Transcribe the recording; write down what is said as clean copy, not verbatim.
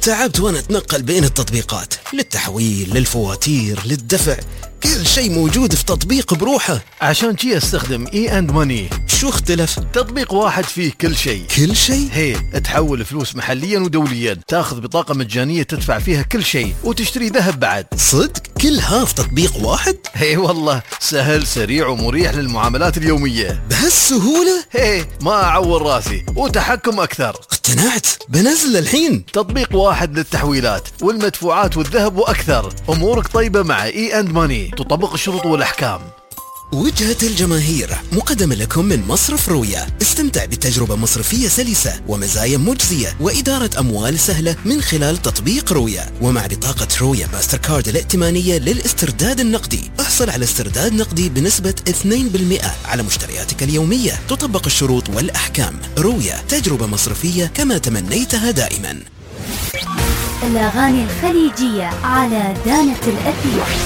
تعبت وأنا أتنقل بين التطبيقات، للتحويل، للفواتير، للدفع، كل شيء موجود في تطبيق بروحه. عشان شي استخدم اي اند ماني. شو اختلف؟ تطبيق واحد فيه كل شيء. كل شيء؟ هي تحول فلوس محليا ودوليا، تاخذ بطاقة مجانية تدفع فيها كل شيء، وتشتري ذهب بعد. صدق؟ كلها في تطبيق واحد؟ هي والله سهل، سريع ومريح للمعاملات اليومية. بهالسهولة؟ هي ما أعور راسي، وتحكم أكثر. اقتنعت، بنزل الحين. تطبيق واحد للتحويلات والمدفوعات والذهب وأكثر. أمورك طيبة مع اي اند ماني، تطبق الشروط والأحكام. وجهة الجماهير مقدمة لكم من مصرف رويا. استمتع بتجربة مصرفية سلسة ومزايا مجزية وإدارة أموال سهلة من خلال تطبيق رويا. ومع بطاقة رويا ماستر كارد الائتمانية للاسترداد النقدي، احصل على استرداد نقدي بنسبة 2% على مشترياتك اليومية. تطبق الشروط والأحكام. رويا، تجربة مصرفية كما تمنيتها دائما. الأغاني الخليجية على دانة الأثير.